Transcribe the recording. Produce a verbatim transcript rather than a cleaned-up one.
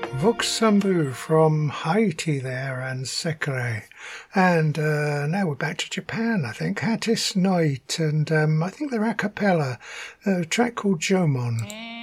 Voksambu from Haiti there and Sekre. And uh, now we're back to Japan, I think. Hattis Night, and um, I think they're a cappella, a track called Jomon.